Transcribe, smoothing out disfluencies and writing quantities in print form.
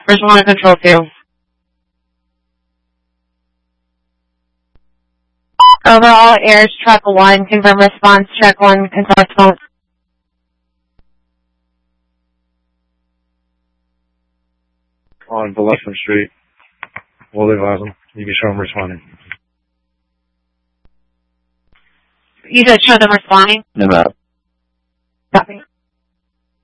Respond to control 2. Overall, airs truck 1, confirm response, check 1, control response. On Gillespie Street. We'll advise them. You can show them responding. You said show them responding? No, ma'am. Copy.